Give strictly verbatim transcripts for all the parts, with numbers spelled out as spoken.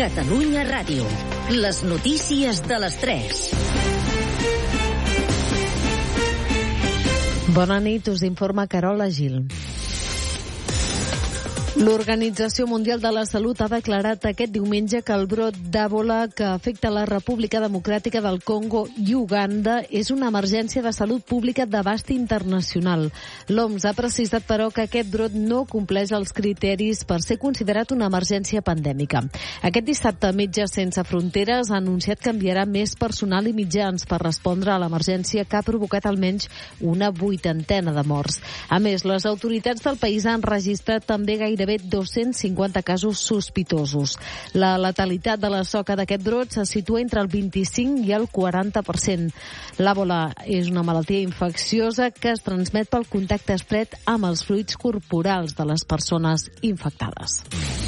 Catalunya Ràdio. Les notícies de les tres. Bona nit, us informa Carola Gil. L'Organització Mundial de la Salut ha declarat aquest diumenge que el brot d'Ebola que afecta la República Democràtica del Congo i Uganda és una emergència de salut pública d'abast internacional. L'O M S ha precisat, però, que aquest brot no compleix els criteris per ser considerat una emergència pandèmica. Aquest dissabte, Metges Sense Fronteres ha anunciat que enviarà més personal i mitjans per respondre a l'emergència que ha provocat almenys una vuitantena de morts. A més, les autoritats del país han registrat també gairebé gairebé dos-cents cinquanta casos sospitosos. La letalitat de la soca d'aquest brot se situa entre el vint-i-cinc i el quaranta per cent. L'Ebola és una malaltia infecciosa que es transmet pel contacte estret amb els fluids corporals de les persones infectades.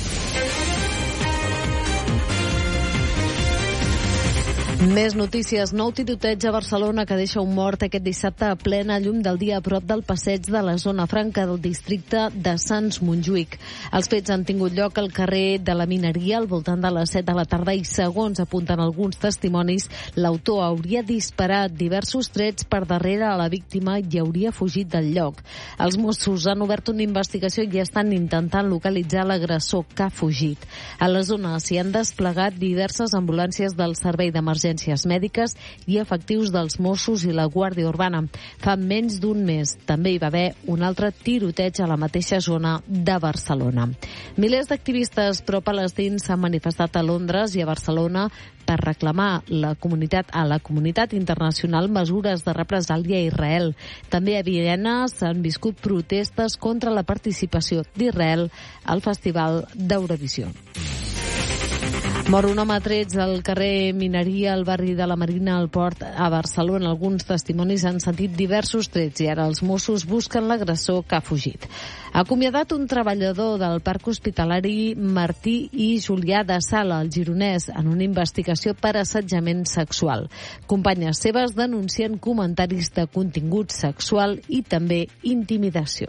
Més notícies. Nou tiroteig a Barcelona que deixa un mort aquest dissabte a plena llum del dia a prop del passeig de la zona franca del districte de Sants Montjuïc. Els fets han tingut lloc al carrer de la Mineria al voltant de les set de la tarda i, segons apunten alguns testimonis, l'autor hauria disparat diversos trets per darrere a la víctima i hauria fugit del lloc. Els Mossos han obert una investigació i estan intentant localitzar l'agressor que ha fugit. A la zona s'hi han desplegat diverses ambulàncies del Servei d'Emergències mèdiques i efectius dels Mossos i la Guàrdia Urbana. Fa menys d'un mes també hi va haver un altre tiroteig a la mateixa zona de Barcelona. Milers d'activistes pro-palestins s'han manifestat a Londres i a Barcelona per reclamar la comunitat, a la comunitat internacional mesures de represàlia a Israel. També a Viena s'han viscut protestes contra la participació d'Israel al Festival d'Eurovisió. Mor un home a trets al carrer Mineria, al barri de la Marina, al Port, a Barcelona. Alguns testimonis han sentit diversos trets i ara els Mossos busquen l'agressor que ha fugit. Ha acomiadat un treballador del Parc Hospitalari Martí i Julià de Sala, al Gironès, en una investigació per assetjament sexual. Companyes seves denuncien comentaris de contingut sexual i també intimidació.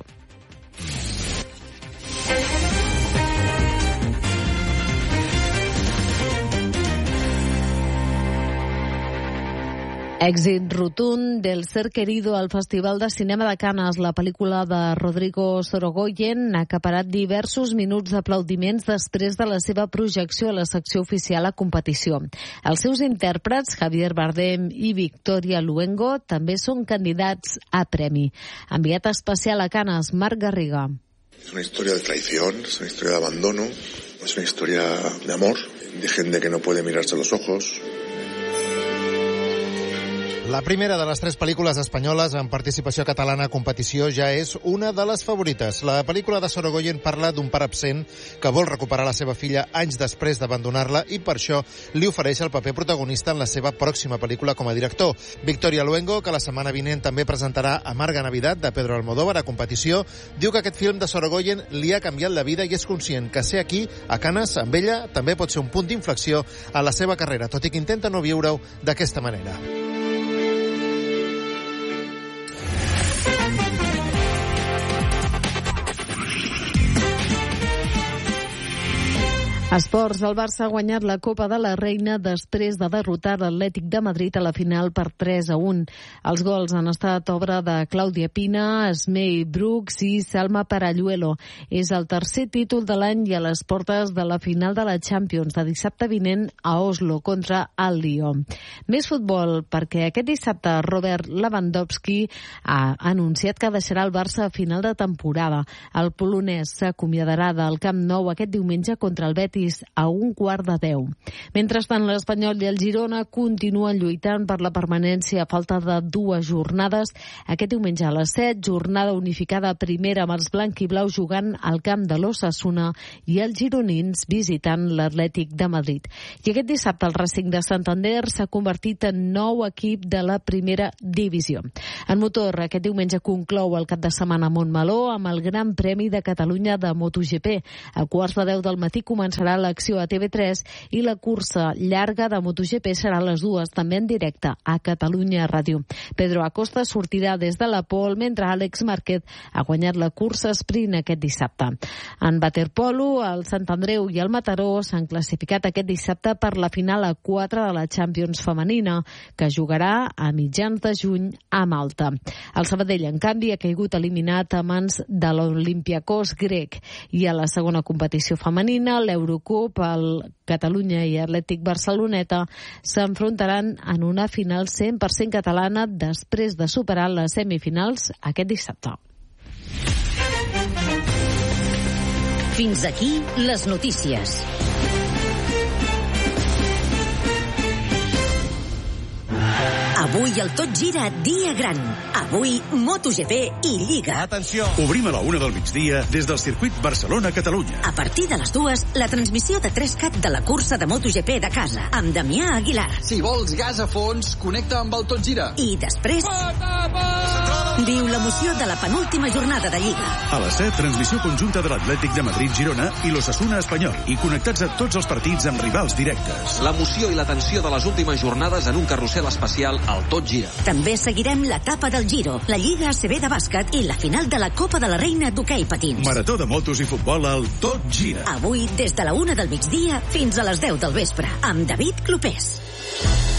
Èxit rotund del Ser Querido al Festival de Cinema de Canes. La pel·lícula de Rodrigo Sorogoyen ha acaparat diversos minuts d'aplaudiments després de la seva projecció a la secció oficial a competició. Els seus intèrprets, Javier Bardem i Victoria Luengo, també són candidats a premi. Enviat especial a Canes, Marc Garriga. Es una historia de traición, es una historia de abandono, es una historia de amor, de gente que no puede mirarse a los ojos. La primera de les tres pel·lícules espanyoles en participació catalana a competició ja és una de les favorites. La pel·lícula de Sorogoyen parla d'un pare absent que vol recuperar la seva filla anys després d'abandonar-la i per això li ofereix el paper protagonista en la seva pròxima pel·lícula com a director. Victoria Luengo, que la setmana vinent també presentarà Amarga Navidad, de Pedro Almodóvar, a competició, diu que aquest film de Sorogoyen li ha canviat la vida i és conscient que ser aquí, a Canes, amb ella, també pot ser un punt d'inflexió a la seva carrera, tot i que intenta no viure-ho d'aquesta manera. Esports. El Barça ha guanyat la Copa de la Reina després de derrotar l'Atlètic de Madrid a la final per tres a un. Els gols han estat obra de Clàudia Pina, Esmei Brooks i Salma Paralluelo. És el tercer títol de l'any i a les portes de la final de la Champions de dissabte vinent a Oslo contra el Lyon. Més futbol, perquè aquest dissabte Robert Lewandowski ha anunciat que deixarà el Barça a final de temporada. El polonès s'acomiadarà del Camp Nou aquest diumenge contra el Betis a un quart de deu. Mentrestant, l'Espanyol i el Girona continuen lluitant per la permanència a falta de dues jornades. Aquest diumenge a les set, jornada unificada primera amb els blanc i blau jugant al camp de l'Osasuna i els gironins visitant l'Atlètic de Madrid. I aquest dissabte el Racing de Santander s'ha convertit en nou equip de la primera divisió. En motor, aquest diumenge conclou el cap de setmana a Montmeló amb el Gran Premi de Catalunya de MotoGP. A quarts de deu del matí començarà serà l'acció a T V tres i la cursa llarga de MotoGP serà a les dues, també en directe a Catalunya Ràdio. Pedro Acosta sortirà des de la pole, mentre Àlex Márquez ha guanyat la cursa sprint aquest dissabte. En waterpolo, el Sant Andreu i el Mataró s'han classificat aquest dissabte per la final a quatre de la Champions femenina, que jugarà a mitjans de juny a Malta. El Sabadell, en canvi, ha caigut eliminat a mans de l'Olympiacos grec. I a la segona competició femenina, l'Eurocup, el Catalunya i Atlètic Barceloneta s'enfrontaran en una final cent per cent catalana després de superar les semifinals aquest dissabte. Fins aquí les notícies. Avui el Tot Gira dia gran. Avui MotoGP i Lliga. Atenció! Obrim a la una del migdia des del circuit Barcelona-Catalunya. A partir de les dues, la transmissió de tres cat de la cursa de MotoGP de casa, amb Damià Aguilar. Si vols gas a fons, connecta amb el Tot Gira. I després... Viu l'emoció de la penúltima jornada de Lliga. A les set, transmissió conjunta de l'Atlètic de Madrid-Girona i l'Osasuna Espanyol. I connectats a tots els partits amb rivals directes. L'emoció i la tensió de les últimes jornades en un carrusel especial al Tot Gira. També seguirem l'etapa del Giro, la Lliga A C B de bàsquet i la final de la Copa de la Reina d'hoquei patins. Marató de motos i futbol al Tot Gira. Avui, des de la una del migdia fins a les deu del vespre, amb David Clopés.